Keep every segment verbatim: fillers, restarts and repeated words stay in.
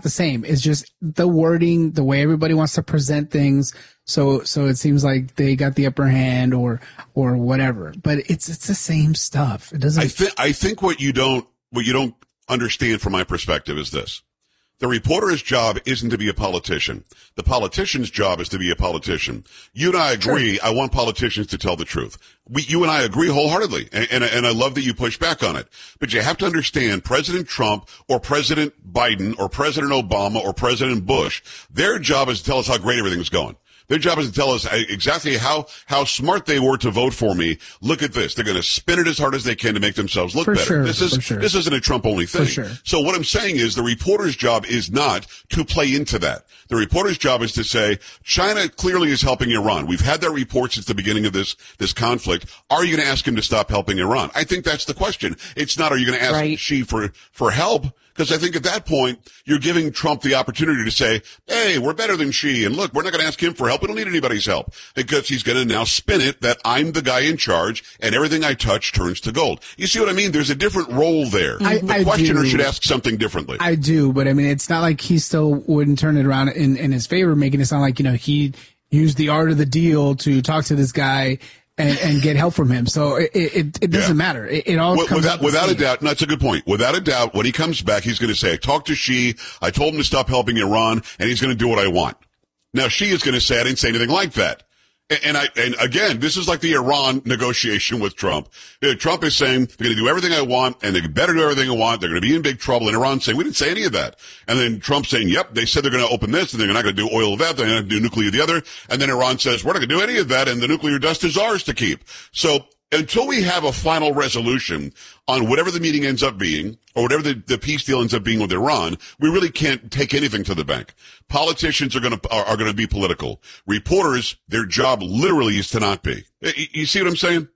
the same. It's just the wording, the way everybody wants to present things. So, so it seems like they got the upper hand or, or whatever, but it's, it's the same stuff. It doesn't. I think, I think what you don't, what you don't understand from my perspective is this. The reporter's job isn't to be a politician. The politician's job is to be a politician. You and I agree. Sure. I want politicians to tell the truth. We, you and I agree wholeheartedly, and, and, and I love that you push back on it. But you have to understand President Trump or President Biden or President Obama or President Bush, their job is to tell us how great everything is going. Their job is to tell us exactly how, how smart they were to vote for me. Look at this. They're going to spin it as hard as they can to make themselves look for better. Sure, this is, sure. this isn't a Trump only thing. Sure. So what I'm saying is the reporter's job is not to play into that. The reporter's job is to say, China clearly is helping Iran. We've had that report since the beginning of this, this conflict. Are you going to ask him to stop helping Iran? I think that's the question. It's not, are you going to ask right. Xi for, for help? Because I think at that point, you're giving Trump the opportunity to say, hey, we're better than Xi, and look, we're not going to ask him for help. We don't need anybody's help. Because he's going to now spin it that I'm the guy in charge, and everything I touch turns to gold. You see what I mean? There's a different role there. I, the I questioner do. should ask something differently. I do, but I mean, it's not like he still wouldn't turn it around in, in his favor, making it sound like, you know, he used the art of the deal to talk to this guy and, and get help from him. So it it, it doesn't yeah. matter. It, it all w- comes without out without same. a doubt. No, that's a good point. Without a doubt, when he comes back, he's going to say, "I talked to Xi. I told him to stop helping Iran, and he's going to do what I want." Now, Xi is going to say, "I didn't say anything like that." And I, and again, this is like the Iran negotiation with Trump. Trump is saying they're going to do everything I want, and they better do everything I want. They're going to be in big trouble. And Iran saying we didn't say any of that. And then Trump saying, "Yep, they said they're going to open this, and they're not going to do oil of that. They're going to do nuclear of the other." And then Iran says, "We're not going to do any of that, and the nuclear dust is ours to keep." So until we have a final resolution on whatever the meeting ends up being, or whatever the, the peace deal ends up being with Iran, we really can't take anything to the bank. Politicians are going to are, are going to be political. Reporters, their job literally is to not be. You, you see what I'm saying?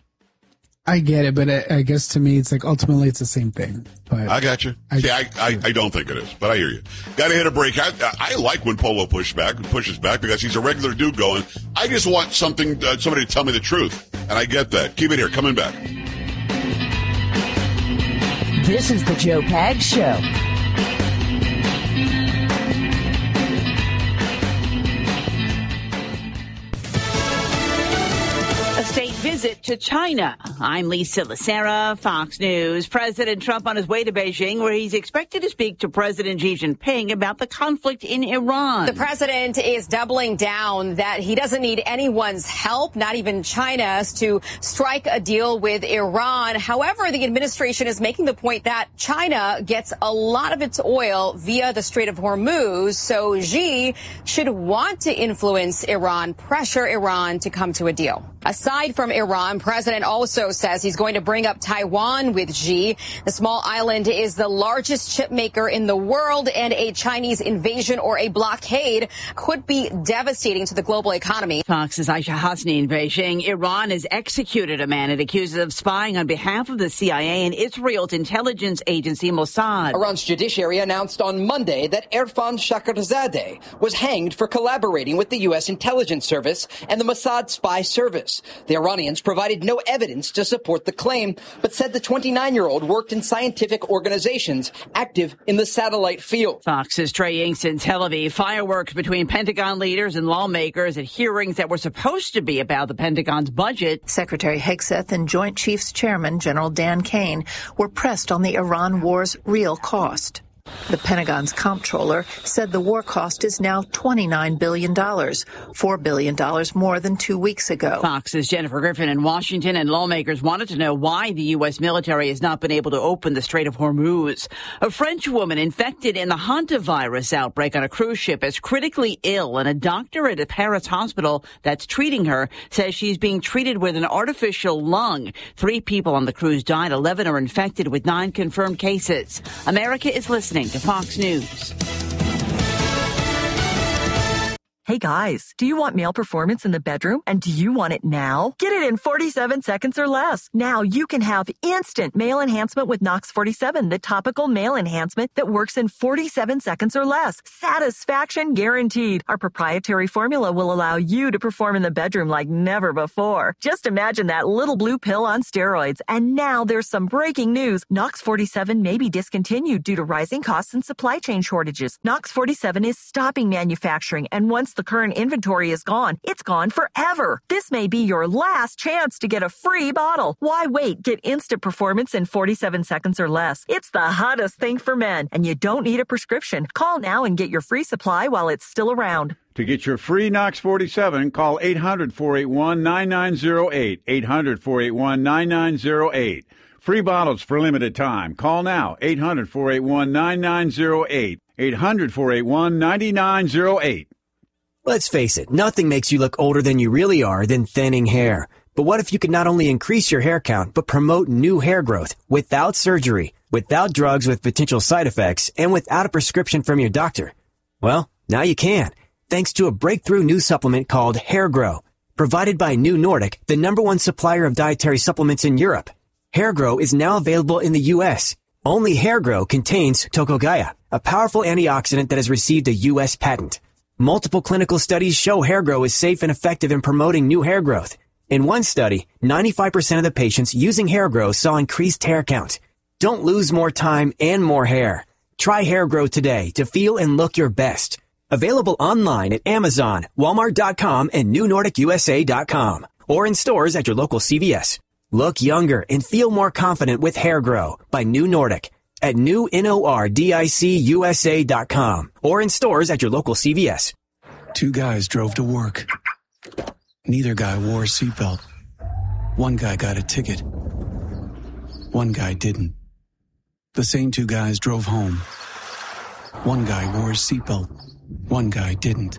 I get it, but I, I guess to me, it's like ultimately it's the same thing. But I got you. I, see, I, I, I don't think it is, but I hear you. Got to hit a break. I, I like when Polo pushes back, pushes back because he's a regular dude going, I just want something, uh, somebody to tell me the truth. And I get that. Keep it here. Coming back. This is the Joe Pags Show. A state visit to China. I'm Lisa Lacera, Fox News. President Trump on his way to Beijing, where he's expected to speak to President Xi Jinping about the conflict in Iran. The president is doubling down that he doesn't need anyone's help, not even China's, to strike a deal with Iran. However, the administration is making the point that China gets a lot of its oil via the Strait of Hormuz, so Xi should want to influence Iran, pressure Iran to come to a deal. Aside from Iran, President also says he's going to bring up Taiwan with Xi. The small island is the largest chip maker in the world, and a Chinese invasion or a blockade could be devastating to the global economy. Fox's Aisha Hasni in Beijing. Iran has executed a man it accuses of spying on behalf of the C I A and Israel's intelligence agency Mossad. Iran's judiciary announced on Monday that Erfan Shahrazadeh was hanged for collaborating with the U S intelligence service and the Mossad spy service. The Iranians provided no evidence to support the claim, but said the twenty-nine-year-old worked in scientific organizations active in the satellite field. Fox's Trey Inks in Tel Aviv. Fireworks between Pentagon leaders and lawmakers at hearings that were supposed to be about the Pentagon's budget. Secretary Hegseth and Joint Chiefs Chairman General Dan Kane were pressed on the Iran war's real cost. The Pentagon's comptroller said the war cost is now twenty-nine billion dollars, four billion dollars more than two weeks ago. Fox's Jennifer Griffin in Washington, and lawmakers wanted to know why the U S military has not been able to open the Strait of Hormuz. A French woman infected in the hantavirus outbreak on a cruise ship is critically ill, and a doctor at a Paris hospital that's treating her says she's being treated with an artificial lung. Three people on the cruise died. Eleven are infected with nine confirmed cases. America is listening to Fox News. Hey guys, do you want male performance in the bedroom? And do you want it now? Get it in forty-seven seconds or less. Now you can have instant male enhancement with Nox forty-seven, the topical male enhancement that works in forty-seven seconds or less. Satisfaction guaranteed. Our proprietary formula will allow you to perform in the bedroom like never before. Just imagine that little blue pill on steroids. And now there's some breaking news. Nox forty-seven may be discontinued due to rising costs and supply chain shortages. Nox forty-seven is stopping manufacturing, and once the current inventory is gone, it's gone forever. This may be your last chance to get a free bottle. Why wait? Get instant performance in forty-seven seconds or less. It's the hottest thing for men, and you don't need a prescription. Call now and get your free supply while it's still around. To get your free Nox forty-seven, call eight hundred, four eight one, nine nine zero eight, eight hundred, four eight one, nine nine zero eight. Free bottles for limited time. Call now, eight hundred, four eight one, nine nine zero eight, eight hundred, four eight one, nine nine zero eight. Let's face it, nothing makes you look older than you really are than thinning hair. But what if you could not only increase your hair count, but promote new hair growth without surgery, without drugs with potential side effects, and without a prescription from your doctor? Well, now you can, thanks to a breakthrough new supplement called Hair Grow, provided by New Nordic, the number one supplier of dietary supplements in Europe. Hair Grow is now available in the U S. Only Hair Grow contains Tocogaya, a powerful antioxidant that has received a U S patent. Multiple clinical studies show Hair Grow is safe and effective in promoting new hair growth. In one study, ninety-five percent of the patients using Hair Grow saw increased hair count. Don't lose more time and more hair. Try Hair Grow today to feel and look your best. Available online at Amazon, Walmart dot com, and New Nordic U S A dot com, or in stores at your local C V S. Look younger and feel more confident with Hair Grow by New Nordic at new nordic U S A dot com, or in stores at your local C V S. Two guys drove to work. Neither guy wore a seatbelt. One guy got a ticket. One guy didn't. The same two guys drove home. One guy wore a seatbelt. One guy didn't.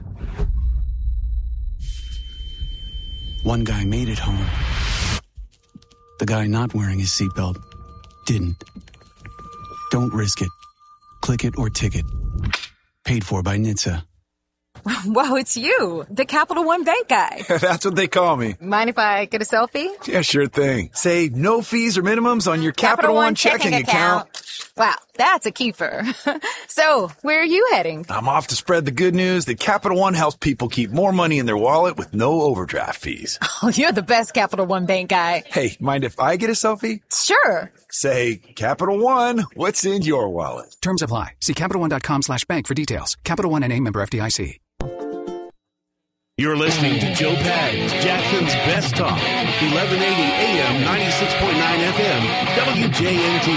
One guy made it home. The guy not wearing his seatbelt didn't. Don't risk it. Click it or ticket. Paid for by N H T S A. Whoa, it's you, the Capital One Bank guy. That's what they call me. Mind if I get a selfie? Yeah, sure thing. Say no fees or minimums on your Capital, Capital One, One checking, checking account. account. Wow, that's a keeper. So, where are you heading? I'm off to spread the good news that Capital One helps people keep more money in their wallet with no overdraft fees. Oh, you're the best Capital One Bank guy. Hey, mind if I get a selfie? Sure. Say, Capital One, what's in your wallet? Terms apply. See CapitalOne.com slash bank for details. Capital One N A, member F D I C. You're listening to Joe Pags, Jackson's Best Talk, eleven eighty A M, ninety-six point nine F M, W J N T.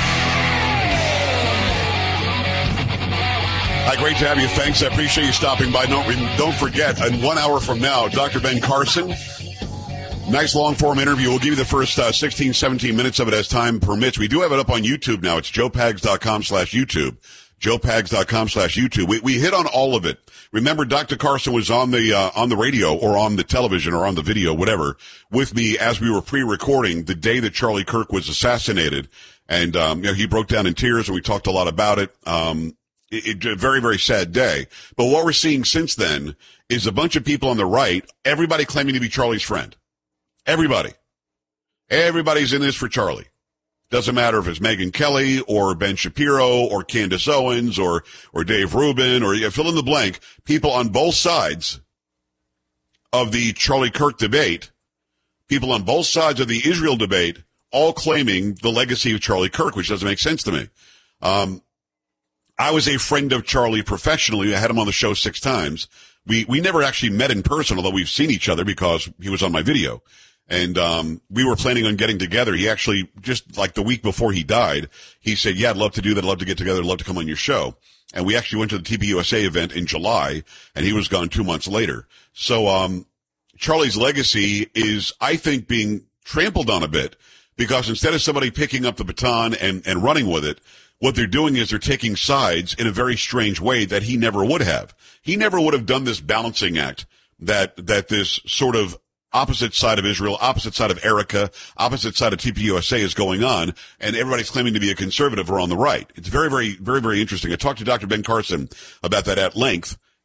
Hi, great to have you. Thanks. I appreciate you stopping by. Don't, don't forget, in one hour from now, Doctor Ben Carson, nice long-form interview. We'll give you the first uh, sixteen, seventeen minutes of it as time permits. We do have it up on YouTube now. It's joepags.com slash YouTube. joepags.com slash YouTube. We, we hit on all of it. Remember, Doctor Carson was on the, uh, on the radio or on the television or on the video, whatever, with me as we were pre-recording the day that Charlie Kirk was assassinated. And, um, you know, he broke down in tears and we talked a lot about it. Um, it, it, a very, very sad day. But what we're seeing since then is a bunch of people on the right, everybody claiming to be Charlie's friend. Everybody. Everybody's in this for Charlie. Doesn't matter if it's Megyn Kelly or Ben Shapiro or Candace Owens or, or Dave Rubin or you fill in the blank. People on both sides of the Charlie Kirk debate, people on both sides of the Israel debate, all claiming the legacy of Charlie Kirk, which doesn't make sense to me. Um, I was a friend of Charlie professionally. I had him on the show six times. We, we never actually met in person, although we've seen each other because he was on my video. And, um, we were planning on getting together. He actually, just like the week before he died, he said, yeah, I'd love to do that. I'd love to get together. I'd love to come on your show. And we actually went to the T P U S A event in July and he was gone two months later. So, um, Charlie's legacy is, I think, being trampled on a bit because instead of somebody picking up the baton and, and running with it, what they're doing is they're taking sides in a very strange way that he never would have. He never would have done this balancing act that, that this sort of opposite side of Israel, opposite side of Erica, opposite side of T P U S A is going on, and everybody's claiming to be a conservative or on the right. It's very, very, very, very interesting. I talked to Doctor Ben Carson about that at length,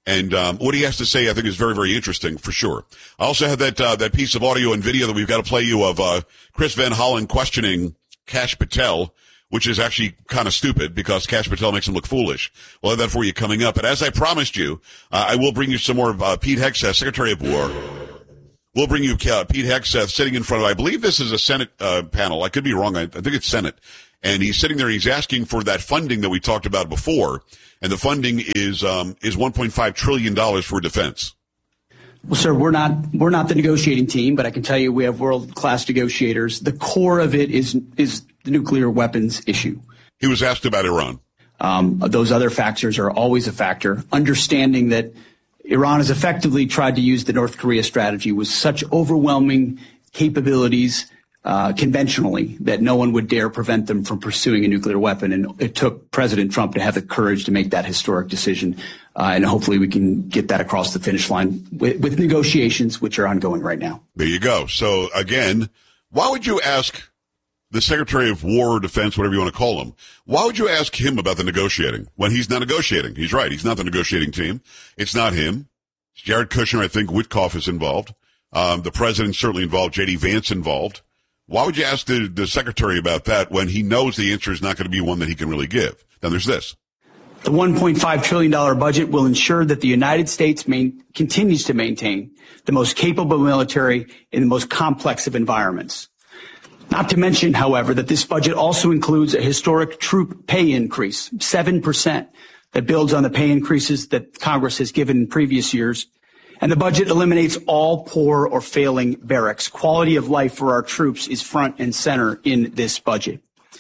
And um, what he has to say, I think, is very, very interesting for sure. I also had that uh, that piece of audio and video that we've got to play you of uh, Chris Van Hollen questioning Kash Patel, which is actually kind of stupid because Kash Patel makes him look foolish. We'll have that for you coming up. But as I promised you, uh, I will bring you some more of uh, Pete Hegseth, Secretary of War. We'll bring you uh, Pete Hegseth sitting in front of, I believe this is a Senate uh, panel. I could be wrong. I, I think it's Senate. And he's sitting there and he's asking for that funding that we talked about before. And the funding is um, is one point five trillion dollars for defense. Well, sir, we're not we're not the negotiating team, but I can tell you we have world-class negotiators. The core of it is is the nuclear weapons issue. He was asked about Iran. Um, those other factors are always a factor. Understanding that Iran has effectively tried to use the North Korea strategy with such overwhelming capabilities uh, conventionally that no one would dare prevent them from pursuing a nuclear weapon. And it took President Trump to have the courage to make that historic decision. Uh, and hopefully we can get that across the finish line with, with negotiations, which are ongoing right now. There you go. So, again, why would you ask the Secretary of War or Defense, whatever you want to call him, why would you ask him about the negotiating when he's not negotiating? He's right. He's not the negotiating team. It's not him. It's Jared Kushner. I think Witkoff is involved. Um, the president's certainly involved. J D Vance involved. Why would you ask the, the secretary about that when he knows the answer is not going to be one that he can really give? Then there's this. The one point five trillion dollars budget will ensure that the United States main, continues to maintain the most capable military in the most complex of environments. Not to mention, however, that this budget also includes a historic troop pay increase, seven percent, that builds on the pay increases that Congress has given in previous years. And the budget eliminates all poor or failing barracks. Quality of life for our troops is front and center in this budget.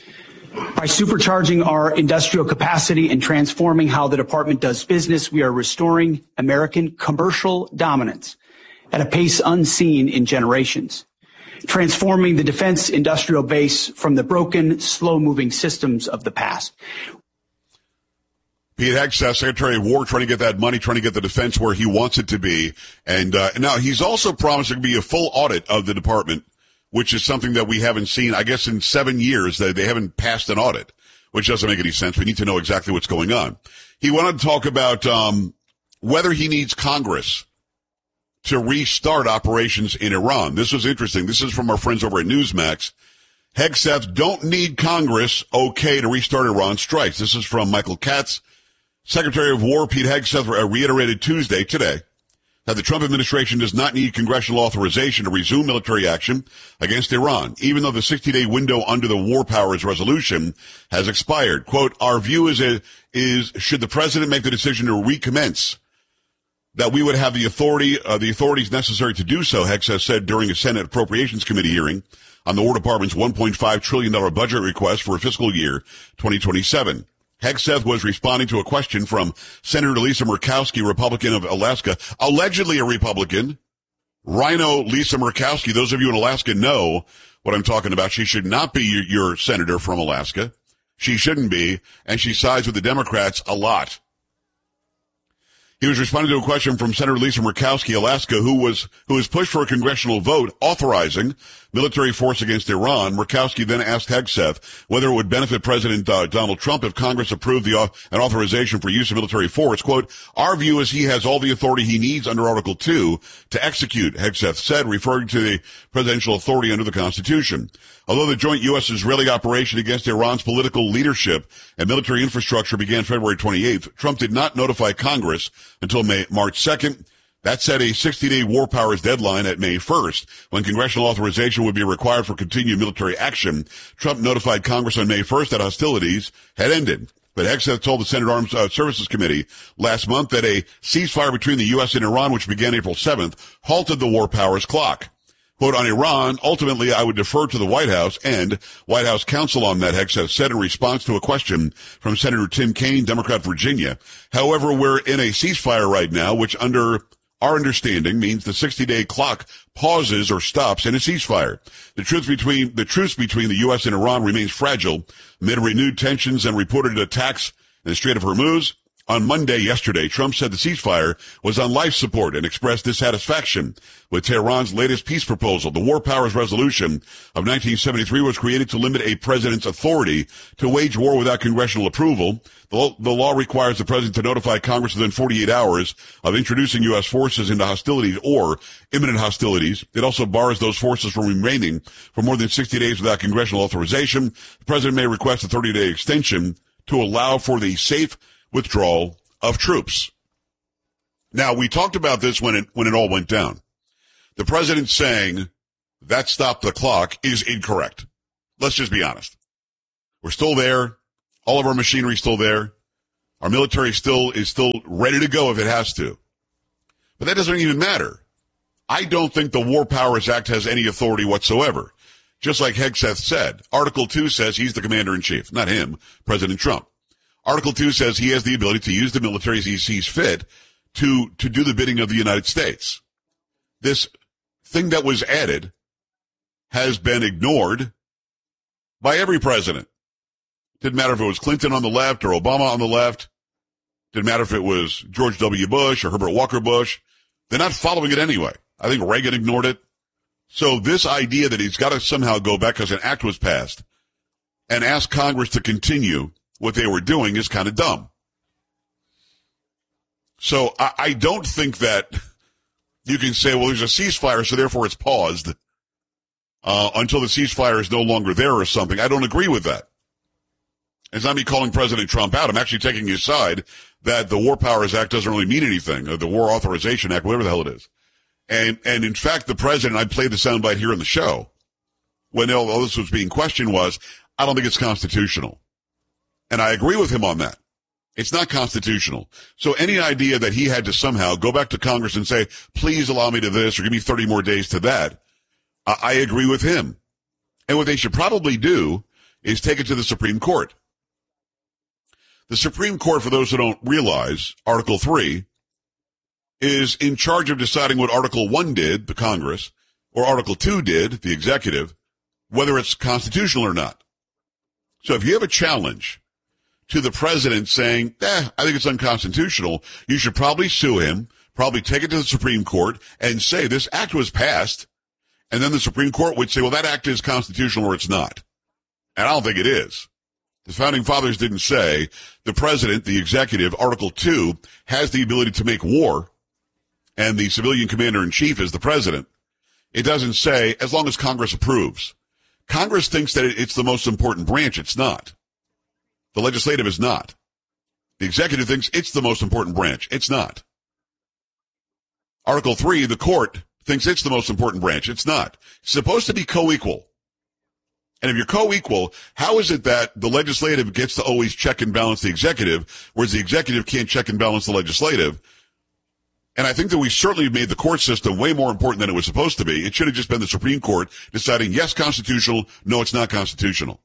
By supercharging our industrial capacity and transforming how the department does business, we are restoring American commercial dominance at a pace unseen in generations, transforming the defense industrial base from the broken, slow-moving systems of the past. Pete Hegseth, Secretary of War, trying to get that money, trying to get the defense where he wants it to be. And uh, now he's also promising to be a full audit of the department, which is something that we haven't seen, I guess, in seven years. They, they haven't passed an audit, which doesn't make any sense. We need to know exactly what's going on. He wanted to talk about um, whether he needs Congress to restart operations in Iran. This was interesting. This is from our friends over at Newsmax. Hegseth don't need Congress okay to restart Iran strikes. This is from Michael Katz. Secretary of War Pete Hegseth reiterated Tuesday, today, that the Trump administration does not need congressional authorization to resume military action against Iran, even though the sixty-day window under the War Powers Resolution has expired. Quote, our view is, a, is should the president make the decision to recommence, that we would have the authority, uh, the authorities necessary to do so, Hegseth said during a Senate Appropriations Committee hearing on the War Department's one point five trillion dollars budget request for fiscal year twenty twenty-seven. Hegseth was responding to a question from Senator Lisa Murkowski, Republican of Alaska, allegedly a Republican. Rhino Lisa Murkowski, those of you in Alaska know what I'm talking about. She should not be your, your senator from Alaska. She shouldn't be, and she sides with the Democrats a lot. He was responding to a question from Senator Lisa Murkowski, Alaska, who was who was pushed for a congressional vote authorizing military force against Iran. Murkowski then asked Hegseth whether it would benefit President uh, Donald Trump if Congress approved the uh, an authorization for use of military force. Quote, our view is he has all the authority he needs under Article two to execute, Hegseth said, referring to the presidential authority under the Constitution. Although the joint U S-Israeli operation against Iran's political leadership and military infrastructure began February twenty-eighth, Trump did not notify Congress until May, March second. That set a sixty-day war powers deadline at May first, when congressional authorization would be required for continued military action. Trump notified Congress on May first that hostilities had ended. But Hegseth told the Senate Armed uh, Services Committee last month that a ceasefire between the U S and Iran, which began April seventh, halted the war powers clock. Quote, on Iran, ultimately, I would defer to the White House and White House counsel on that, Hegseth said in response to a question from Senator Tim Kaine, Democrat, Virginia. However, we're in a ceasefire right now, which under our understanding means the sixty-day clock pauses or stops in a ceasefire. The truth between, the truce between the U S and Iran remains fragile amid renewed tensions and reported attacks in the Strait of Hormuz. On Monday, yesterday, Trump said the ceasefire was on life support and expressed dissatisfaction with Tehran's latest peace proposal. The War Powers Resolution of nineteen seventy-three was created to limit a president's authority to wage war without congressional approval. The law, the law requires the president to notify Congress within forty-eight hours of introducing U S forces into hostilities or imminent hostilities. It also bars those forces from remaining for more than sixty days without congressional authorization. The president may request a thirty-day extension to allow for the safe withdrawal of troops. Now, we talked about this when it when it all went down. The president saying that stopped the clock is incorrect. Let's just be honest. We're still there. All of our machinery is still there. Our military still is still ready to go if it has to. But that doesn't even matter. I don't think the War Powers Act has any authority whatsoever. Just like Hegseth said, Article two says he's the commander-in-chief, not him, President Trump. Article two says he has the ability to use the military as he sees fit to, to do the bidding of the United States. This thing that was added has been ignored by every president. Didn't matter if it was Clinton on the left or Obama on the left. Didn't matter if it was George W. Bush or Herbert Walker Bush. They're not following it anyway. I think Reagan ignored it. So this idea that he's got to somehow go back because an act was passed and ask Congress to continue what they were doing is kind of dumb. So I, I don't think that you can say, well, there's a ceasefire, so therefore it's paused uh, until the ceasefire is no longer there or something. I don't agree with that. It's not me calling President Trump out. I'm actually taking his side that the War Powers Act doesn't really mean anything, or the War Authorization Act, whatever the hell it is. And, and in fact, the president, I played the soundbite here in the show, when all, all this was being questioned was, I don't think it's constitutional. And I agree with him on that. It's not constitutional. So any idea that he had to somehow go back to Congress and say, please allow me to this or give me thirty more days to that, I, I agree with him. And what they should probably do is take it to the Supreme Court. The Supreme Court, for those who don't realize, Article three, is in charge of deciding what Article one did, the Congress, or Article two did, the executive, whether it's constitutional or not. So if you have a challenge to the president saying, eh, I think it's unconstitutional, you should probably sue him, probably take it to the Supreme Court and say this act was passed, and then the Supreme Court would say, well, that act is constitutional or it's not. And I don't think it is. The Founding Fathers didn't say the president, the executive, Article two, has the ability to make war, and the civilian commander-in-chief is the president. It doesn't say, as long as Congress approves. Congress thinks that it's the most important branch. It's not. The legislative is not. The executive thinks it's the most important branch. It's not. Article three, the court thinks it's the most important branch. It's not. It's supposed to be co-equal. And if you're co-equal, how is it that the legislative gets to always check and balance the executive, whereas the executive can't check and balance the legislative? And I think that we certainly made the court system way more important than it was supposed to be. It should have just been the Supreme Court deciding, yes, constitutional, no, it's not constitutional.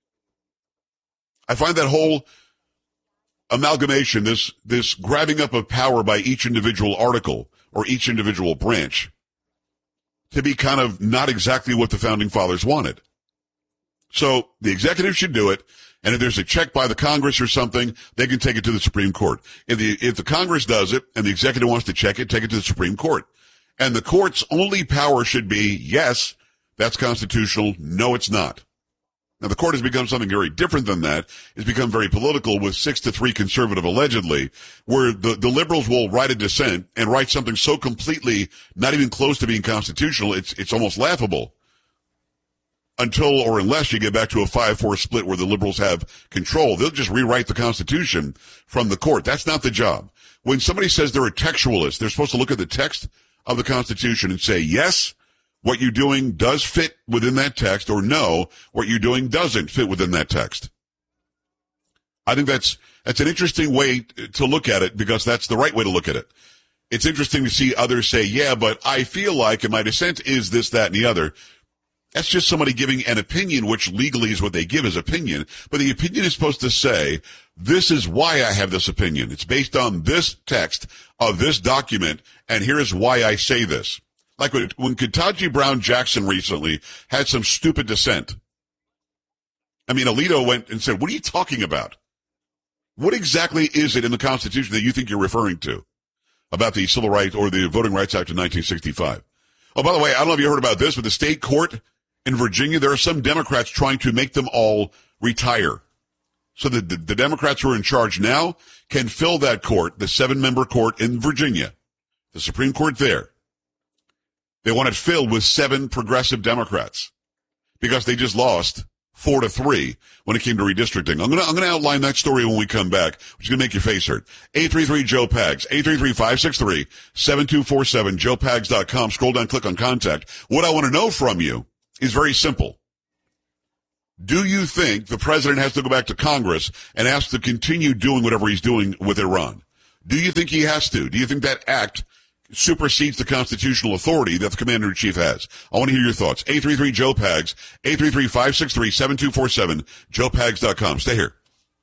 I find that whole amalgamation, this, this grabbing up of power by each individual article or each individual branch, to be kind of not exactly what the Founding Fathers wanted. So the executive should do it, and if there's a check by the Congress or something, they can take it to the Supreme Court. If the, if the Congress does it and the executive wants to check it, take it to the Supreme Court. And the court's only power should be, yes, that's constitutional, no, it's not. Now, the court has become something very different than that. It's become very political with six to three conservative, allegedly, where the, the liberals will write a dissent and write something so completely not even close to being constitutional, it's, it's almost laughable. Until or unless you get back to a five four split where the liberals have control, they'll just rewrite the Constitution from the court. That's not the job. When somebody says they're a textualist, they're supposed to look at the text of the Constitution and say, yes, what you're doing does fit within that text, or no, what you're doing doesn't fit within that text. I think that's, that's an interesting way to look at it, because that's the right way to look at it. It's interesting to see others say, yeah, but I feel like, and my dissent is this, that, and the other. That's just somebody giving an opinion, which legally is what they give as opinion. But the opinion is supposed to say, this is why I have this opinion. It's based on this text of this document, and here's why I say this. Like when, when Ketanji Brown Jackson recently had some stupid dissent. I mean, Alito went and said, what are you talking about? What exactly is it in the Constitution that you think you're referring to about the Civil Rights or the Voting Rights Act of nineteen sixty-five? Oh, by the way, I don't know if you heard about this, but the state court in Virginia, there are some Democrats trying to make them all retire. So the, the, the Democrats who are in charge now can fill that court, the seven-member court in Virginia, the Supreme Court there. They want it filled with seven progressive Democrats because they just lost four to three when it came to redistricting. I'm going to I'm going to outline that story when we come back, which is going to make your face hurt. eight three three, Joe Pags, eight three three, five six three, seven two four seven, joe pags dot com. Scroll down, click on contact. What I want to know from you is very simple. Do you think the president has to go back to Congress and ask to continue doing whatever he's doing with Iran? Do you think he has to? Do you think that act supersedes the constitutional authority that the commander-in-chief has? I want to hear your thoughts. eight three three, Joe Pags, eight three three, five six three, seven two four seven, joe pags dot com. Stay here.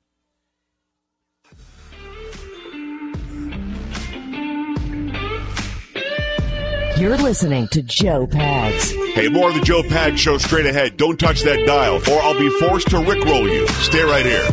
You're listening to Joe Pags. Hey, more of the Joe Pags Show straight ahead. Don't touch that dial, or I'll be forced to rickroll you. Stay right here.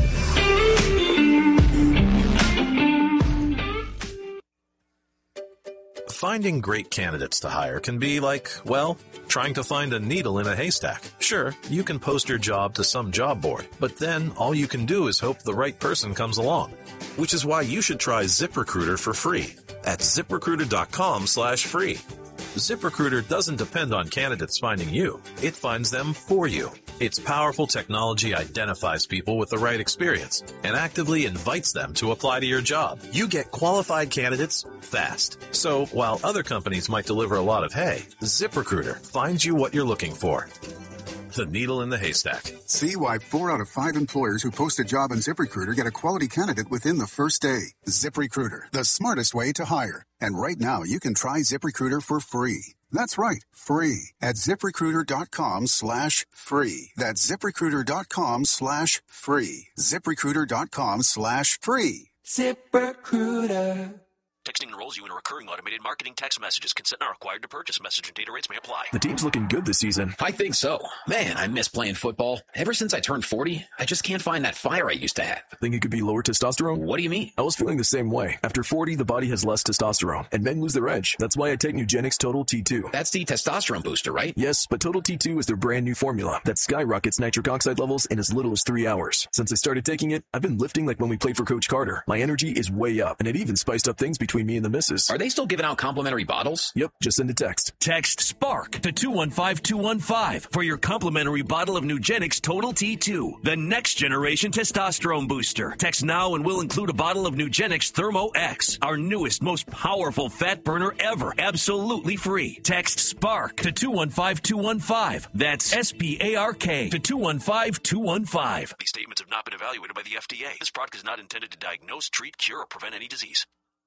Finding great candidates to hire can be like, well, trying to find a needle in a haystack. Sure, you can post your job to some job board, but then all you can do is hope the right person comes along. Which is why you should try ZipRecruiter for free at ZipRecruiter.com slash free. ZipRecruiter doesn't depend on candidates finding you. It finds them for you. Its powerful technology identifies people with the right experience and actively invites them to apply to your job. You get qualified candidates fast. So while other companies might deliver a lot of hay, ZipRecruiter finds you what you're looking for. The needle in the haystack. See why four out of five employers who post a job on ZipRecruiter get a quality candidate within the first day. ZipRecruiter, the smartest way to hire. And right now, you can try ZipRecruiter for free. That's right, free at ZipRecruiter.com slash free. That's ZipRecruiter.com slash free. ZipRecruiter.com slash free. ZipRecruiter. Texting enrolls you in a recurring automated marketing text messages. Consent not required to purchase. Message and data rates may apply. The team's looking good this season. I think so. Man, I miss playing football. Ever since I turned forty, I just can't find that fire I used to have. Think it could be lower testosterone? What do you mean? I was feeling the same way. After forty, the body has less testosterone, and men lose their edge. That's why I take Nugenix Total T two. That's the testosterone booster, right? Yes, but Total T two is their brand new formula that skyrockets nitric oxide levels in as little as three hours. Since I started taking it, I've been lifting like when we played for Coach Carter. My energy is way up, and it even spiced up things between me and the missus. Are they still giving out complimentary bottles? Yep, just send a text. Text SPARK to two one five two one five for your complimentary bottle of Nugenix Total T two, the next generation testosterone booster. Text now and we'll include a bottle of Nugenix Thermo X, our newest, most powerful fat burner ever, absolutely free. Text SPARK to two one five two one five. That's S P A R K to two one five two one five. These statements have not been evaluated by the F D A. This product is not intended to diagnose, treat, cure, or prevent any disease.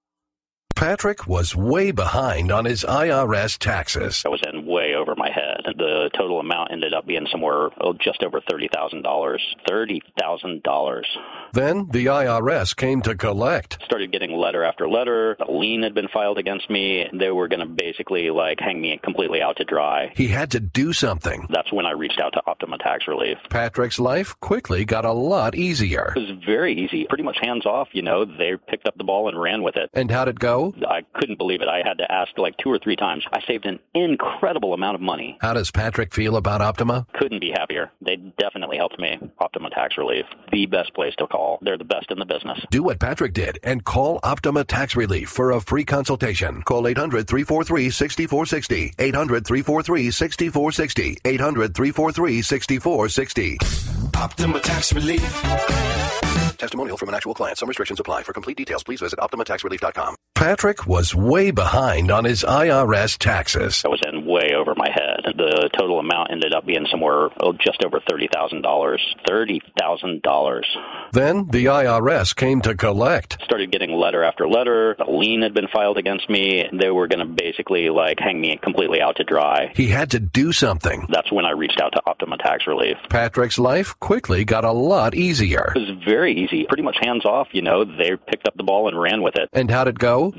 Patrick was way behind on his I R S taxes. I was in way over my head. The total amount ended up being somewhere oh, just over thirty thousand dollars. thirty thousand dollars. Then the I R S came to collect. Started getting letter after letter. A lien had been filed against me. They were going to basically like hang me completely out to dry. He had to do something. That's when I reached out to Optima Tax Relief. Patrick's life quickly got a lot easier. It was very easy. Pretty much hands off, you know. They picked up the ball and ran with it. And how'd it go? I couldn't believe it. I had to ask like two or three times. I saved an incredible amount of money. How does Patrick feel about Optima? Couldn't be happier. They definitely helped me. Optima Tax Relief, the best place to call. They're the best in the business. Do what Patrick did and call Optima Tax Relief for a free consultation. Call eight hundred, three four three, six four six zero. eight hundred, three four three, six four six zero. eight hundred, three four three, six four six zero. Optima Tax Relief. Testimonial from an actual client. Some restrictions apply. For complete details, please visit optima tax relief dot com. Patrick was way behind on his I R S taxes. I was in way over my head. The total amount ended up being somewhere oh, just over thirty thousand dollars. thirty thousand dollars. Then the I R S came to collect. Started getting letter after letter. A lien had been filed against me. They were going to basically like hang me completely out to dry. He had to do something. That's when I reached out to Optima Tax Relief. Patrick's life quickly got a lot easier. It was very easy. Pretty much hands off, you know. They picked up the ball and ran with it. And how'd it go? I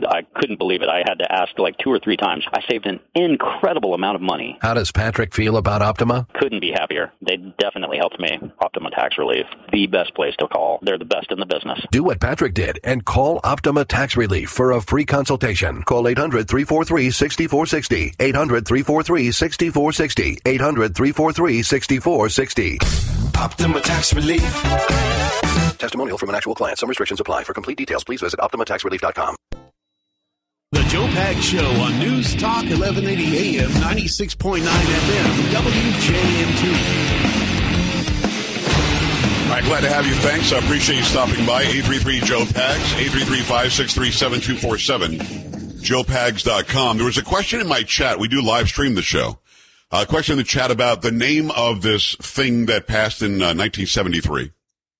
couldn't believe it. I had to ask like two or three times. I saved an incredible amount of money. How does Patrick feel about Optima? Couldn't be happier. They definitely helped me. Optima Tax Relief, the best place to call. They're the best in the business. Do what Patrick did and call Optima Tax Relief for a free consultation. Call eight hundred, three four three, six four six zero. eight hundred, three four three, six four six zero. eight hundred, three four three, six four six zero. Optima Tax Relief. Testimonial from an actual client. Some restrictions apply. For complete details, please visit optima tax relief dot com. The Joe Pags Show on News Talk eleven eighty A M, ninety-six point nine F M, W J M T. All right, glad to have you. Thanks. I appreciate you stopping by. eight three three, Joe Pags, eight three three, five six three, seven two four seven, joe pags dot com. There was a question in my chat. We do live stream the show. A question in the chat about the name of this thing that passed in uh, nineteen seventy-three.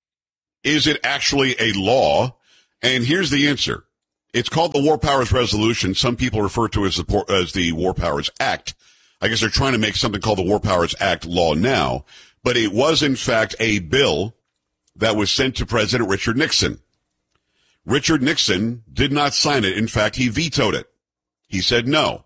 Is it actually a law? And here's the answer. It's called the War Powers Resolution. Some people refer to it as the, as the War Powers Act. I guess they're trying to make something called the War Powers Act law now. But it was, in fact, a bill that was sent to President Richard Nixon. Richard Nixon did not sign it. In fact, he vetoed it. He said no.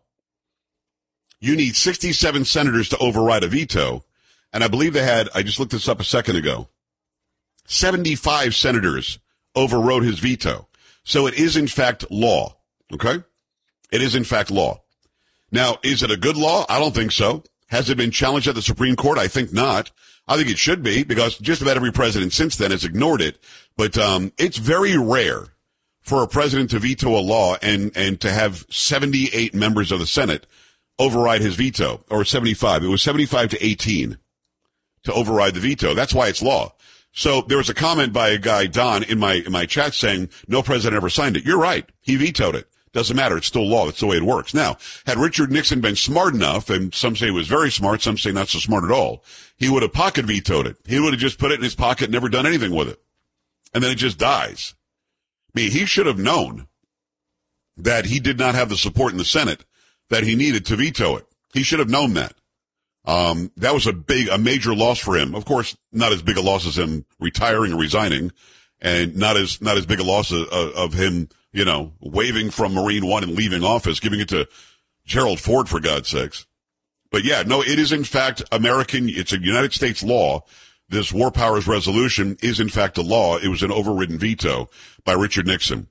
You need sixty-seven senators to override a veto. And I believe they had, I just looked this up a second ago, seventy-five senators overrode his veto. So it is, in fact, law. Okay? It is, in fact, law. Now, is it a good law? I don't think so. Has it been challenged at the Supreme Court? I think not. I think it should be, because just about every president since then has ignored it. But um it's very rare for a president to veto a law and, and to have seventy-eight members of the Senate override his veto, or seventy-five. It was seventy-five to eighteen to override the veto. That's why it's law. So there was a comment by a guy, Don, in my in my chat saying no president ever signed it. You're right. He vetoed it. Doesn't matter. It's still law. That's the way it works. Now, had Richard Nixon been smart enough, and some say he was very smart, some say not so smart at all, he would have pocket vetoed it. He would have just put it in his pocket and never done anything with it. And then it just dies. I mean, he should have known that he did not have the support in the Senate that he needed to veto it. He should have known that. Um, that was a big, a major loss for him. Of course, not as big a loss as him retiring or resigning, and not as, not as big a loss of, of him, you know, waving from Marine One and leaving office, giving it to Gerald Ford, for God's sakes. But yeah, no, it is in fact American, it's a United States law. This War Powers Resolution is in fact a law. It was an overridden veto by Richard Nixon.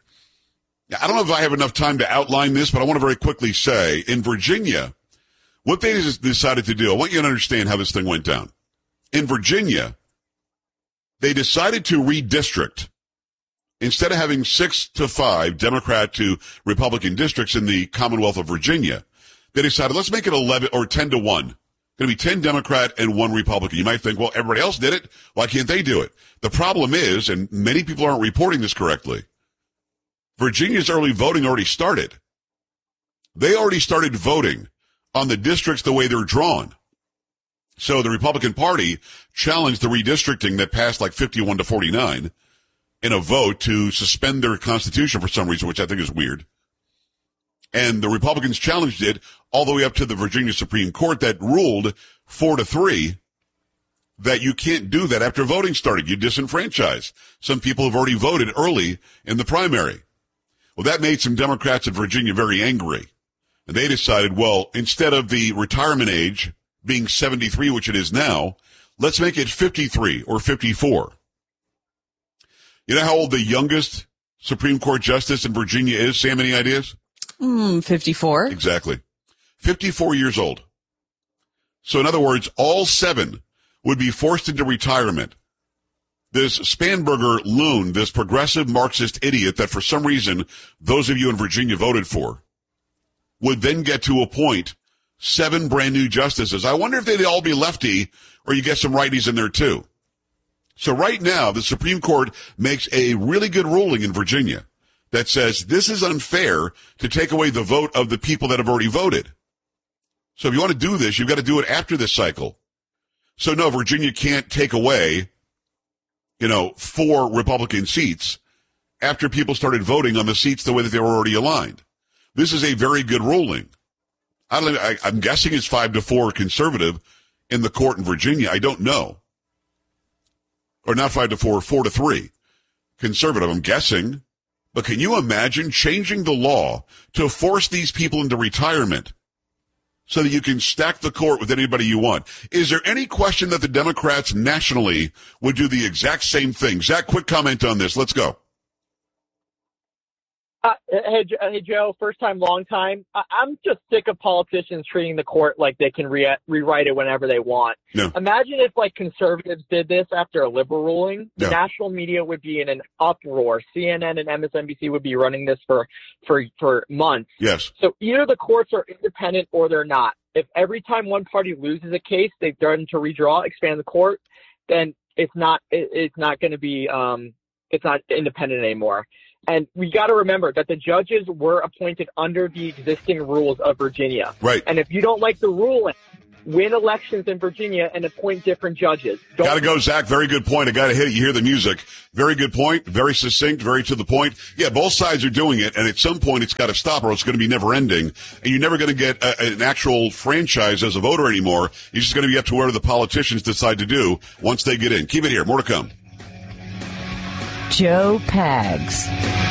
I don't know if I have enough time to outline this, but I want to very quickly say, in Virginia, what they decided to do, I want you to understand how this thing went down. In Virginia, they decided to redistrict. Instead of having six to five Democrat to Republican districts in the Commonwealth of Virginia, they decided, let's make it eleven or ten to one. Going to be ten Democrat and one Republican. You might think, well, everybody else did it. Why can't they do it? The problem is, and many people aren't reporting this correctly, Virginia's early voting already started. They already started voting on the districts the way they're drawn. So the Republican Party challenged the redistricting that passed like fifty-one to forty-nine in a vote to suspend their constitution for some reason, which I think is weird. And the Republicans challenged it all the way up to the Virginia Supreme Court that ruled four to three that you can't do that after voting started. You disenfranchise. Some people have already voted early in the primary. Well, that made some Democrats in Virginia very angry. And they decided, well, instead of the retirement age being seventy-three, which it is now, let's make it fifty-three or fifty-four. You know how old the youngest Supreme Court justice in Virginia is? Sam, any ideas? Mm, fifty-four. Exactly. fifty-four years old. So in other words, all seven would be forced into retirement. This Spanberger loon, this progressive Marxist idiot that for some reason those of you in Virginia voted for, would then get to appoint seven brand new justices. I wonder if they'd all be lefty or you get some righties in there too. So right now, the Supreme Court makes a really good ruling in Virginia that says this is unfair to take away the vote of the people that have already voted. So if you want to do this, you've got to do it after this cycle. So no, Virginia can't take away, you know, four Republican seats after people started voting on the seats the way that they were already aligned. This is a very good ruling. I don't, I, I'm guessing it's five to four conservative in the court in Virginia. I don't know. Or not five to four, four to three conservative, I'm guessing. But can you imagine changing the law to force these people into retirement so that you can stack the court with anybody you want? Is there any question that the Democrats nationally would do the exact same thing? Zach, quick comment on this. Let's go. Uh, hey, hey, Joe, first time, long time. I- I'm just sick of politicians treating the court like they can re- rewrite it whenever they want. No. Imagine if, like, conservatives did this after a liberal ruling. The No. national media would be in an uproar. C N N and M S N B C would be running this for, for, for months. Yes. So either the courts are independent or they're not. If every time one party loses a case, they threaten to redraw, expand the court, then it's not it, it's not going to be um, it's not independent anymore. And we got to remember that the judges were appointed under the existing rules of Virginia. Right. And if you don't like the ruling, win elections in Virginia and appoint different judges. Don't Got to go, Zach. Very good point. I got to hit it. You hear the music. Very good point. Very succinct. Very to the point. Yeah, both sides are doing it, and at some point it's got to stop, or it's going to be never ending. And you're never going to get a, an actual franchise as a voter anymore. You're just going to be up to where the politicians decide to do once they get in. Keep it here. More to come. Joe Pags.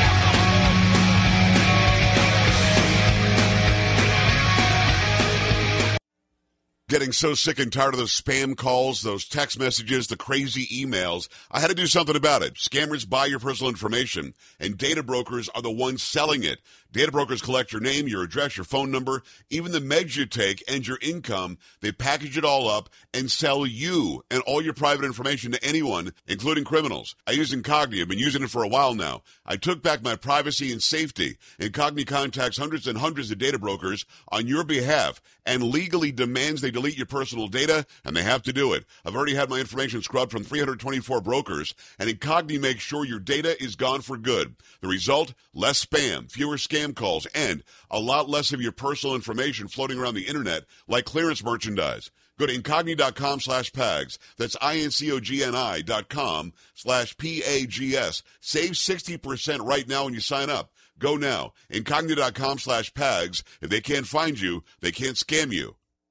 Getting so sick and tired of those spam calls, those text messages, the crazy emails. I had to do something about it. Scammers buy your personal information, and data brokers are the ones selling it. Data brokers collect your name, your address, your phone number, even the meds you take, and your income. They package it all up and sell you and all your private information to anyone, including criminals. I use Incogni. I've been using it for a while now. I took back my privacy and safety. Incogni contacts hundreds and hundreds of data brokers on your behalf and legally demands they delete your personal data, and they have to do it. I've already had my information scrubbed from three hundred twenty-four brokers, and Incogni makes sure your data is gone for good. The result? Less spam, fewer scam calls, and a lot less of your personal information floating around the internet like clearance merchandise. Go to Incogni.com slash PAGS. That's I-N-C-O-G-N-I dot com slash P-A-G-S. Save sixty percent right now when you sign up. Go now. Incogni.com slash PAGS. If they can't find you, they can't scam you.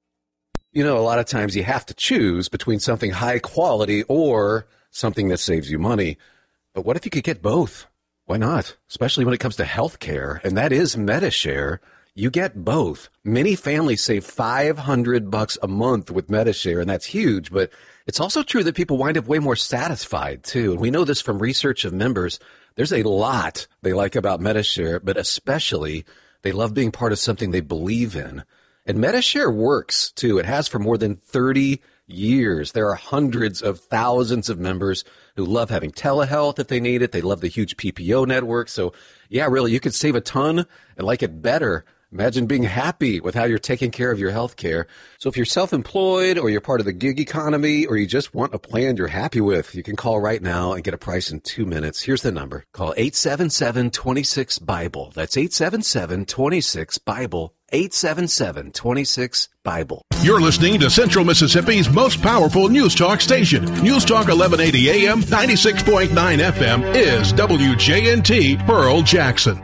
You know, a lot of times you have to choose between something high quality or something that saves you money. But what if you could get both? Why not? Especially when it comes to health care, and that is MediShare. You get both. Many families save five hundred bucks a month with MediShare, and that's huge. But it's also true that people wind up way more satisfied, too. And we know this from research of members. There's a lot they like about MediShare, but especially they love being part of something they believe in. And MediShare works, too. It has for more than thirty years. There are hundreds of thousands of members who love having telehealth if they need it. They love the huge P P O network. So, yeah, really, you could save a ton and like it better. Imagine being happy with how you're taking care of your health care. So if you're self-employed or you're part of the gig economy or you just want a plan you're happy with, you can call right now and get a price in two minutes. Here's the number. Call eight seven seven, two six, BIBLE. That's eight seven seven, two six, BIBLE. eight seven seven, two six, BIBLE. You're listening to Central Mississippi's most powerful news talk station. News Talk eleven eighty A M, ninety-six point nine F M is W J N T Pearl Jackson.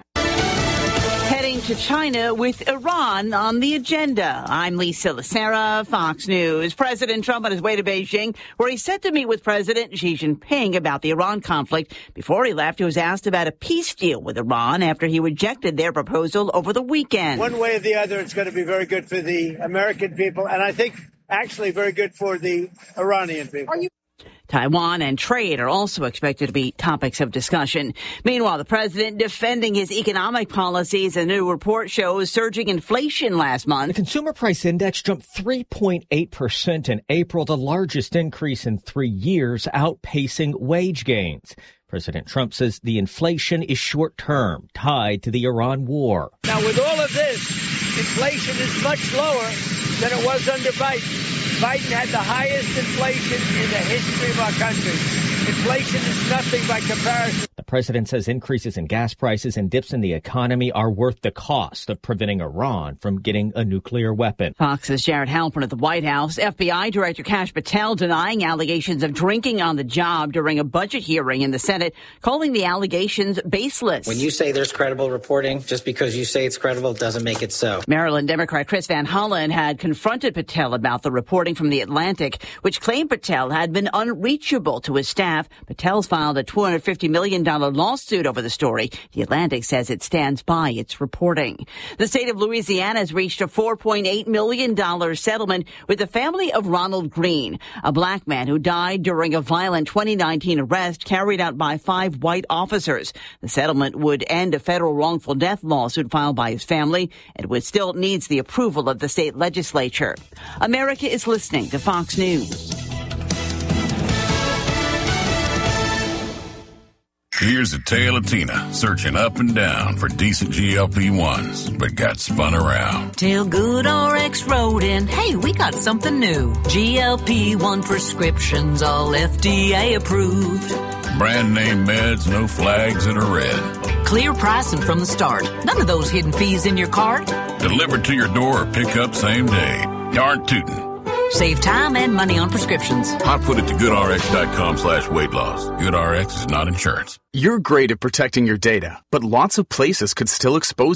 Heading to China with Iran on the agenda. I'm Lisa Lacera, Fox News. President Trump on his way to Beijing, where he's set to meet with President Xi Jinping about the Iran conflict. Before he left, he was asked about a peace deal with Iran after he rejected their proposal over the weekend. One way or the other, it's going to be very good for the American people, and I think actually very good for the Iranian people. Are you- Taiwan and trade are also expected to be topics of discussion. Meanwhile, the president defending his economic policies. A new report shows surging inflation last month. The consumer price index jumped three point eight percent in April, the largest increase in three years, outpacing wage gains. President Trump says the inflation is short-term, tied to the Iran war. Now, with all of this, inflation is much lower than it was under Biden. Biden had the highest inflation in the history of our country. Inflation is nothing by comparison. The president says increases in gas prices and dips in the economy are worth the cost of preventing Iran from getting a nuclear weapon. Fox's Jared Halpern at the White House. F B I Director Kash Patel denying allegations of drinking on the job during a budget hearing in the Senate, calling the allegations baseless. When you say there's credible reporting, just because you say it's credible doesn't make it so. Maryland Democrat Chris Van Hollen had confronted Patel about the reporting from The Atlantic, which claimed Patel had been unreachable to his staff Mattel's filed a two hundred fifty million dollars lawsuit over the story. The Atlantic says it stands by its reporting. The state of Louisiana has reached a four point eight million dollars settlement with the family of Ronald Green, a black man who died during a violent twenty nineteen arrest carried out by five white officers. The settlement would end a federal wrongful death lawsuit filed by his family and would still needs the approval of the state legislature. America is listening to Fox News. Here's a tale of Tina searching up and down for decent G L P ones, but got spun around. Till Good R X wrote in, hey, we got something new. G L P one prescriptions, all F D A approved. Brand name meds, no flags in a red. Clear pricing from the start. None of those hidden fees in your cart. Delivered to your door or pick up same day. Darn tootin'. Save time and money on prescriptions. Hot foot it to goodrx.com slash weight loss. GoodRx is not insurance. You're great at protecting your data, but lots of places could still expose